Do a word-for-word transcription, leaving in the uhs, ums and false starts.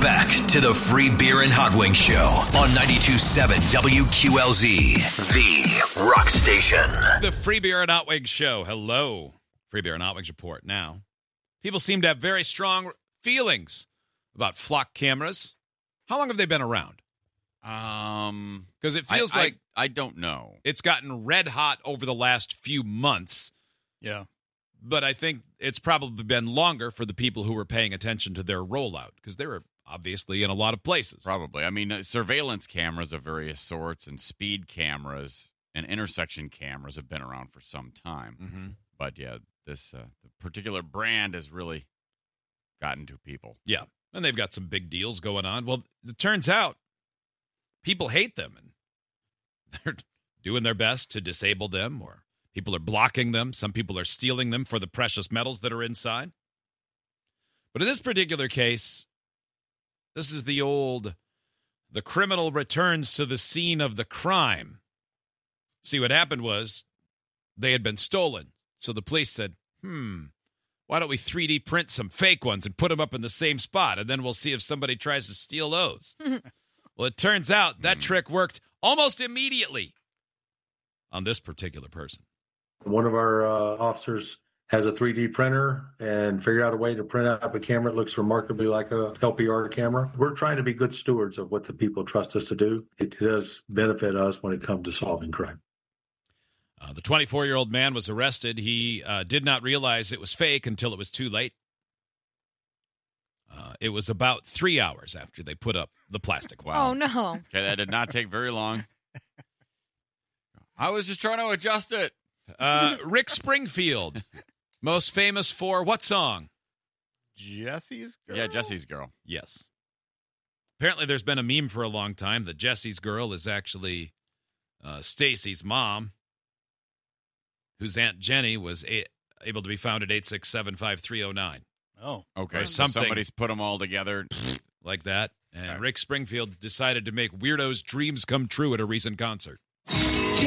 back to the Free Beer and Hot Wings Show on ninety-two point seven W Q L Z, the rock station. The Free Beer and Hot Wings Show. Hello. Free Beer and Hot Wings report. Now, people seem to have very strong feelings about flock cameras. How long have they been around? Um, Because it feels I, like I, I don't know. it's gotten red hot over the last few months. Yeah. But I think it's probably been longer for the people who were paying attention to their rollout because they were obviously in a lot of places. Probably. I mean, uh, surveillance cameras of various sorts and speed cameras and intersection cameras have been around for some time. Mm-hmm. But yeah, this uh, particular brand has really gotten to people. Yeah, and they've got some big deals going on. Well, it turns out people hate them, and they're doing their best to disable them, or people are blocking them. Some people are stealing them for the precious metals that are inside. But in this particular case, this is the old, the criminal returns to the scene of the crime. See, what happened was they had been stolen. So the police said, hmm, why don't we three D print some fake ones and put them up in the same spot, and then we'll see if somebody tries to steal those. Well, it turns out that trick worked almost immediately on this particular person. One of our uh, officers has a three D printer and figured out a way to print out a camera that looks remarkably like a L P R camera. We're trying to be good stewards of what the people trust us to do. It does benefit us when it comes to solving crime. Uh, the twenty-four-year-old man was arrested. He uh, did not realize it was fake until it was too late. Uh, it was about three hours after they put up the plastic. Wow. Oh, no. Okay, that did not take very long. I was just trying to adjust it. Uh, Rick Springfield, most famous for what song? Jesse's girl? Yeah, Jesse's girl. Yes. Apparently there's been a meme for a long time that Jesse's girl is actually uh, Stacy's mom, whose Aunt Jenny was a- able to be found at eight six seven, five three zero nine. Oh. Okay, Or so something. somebody's put them all together. Like that. And Okay. Rick Springfield decided to make weirdos' dreams come true at a recent concert.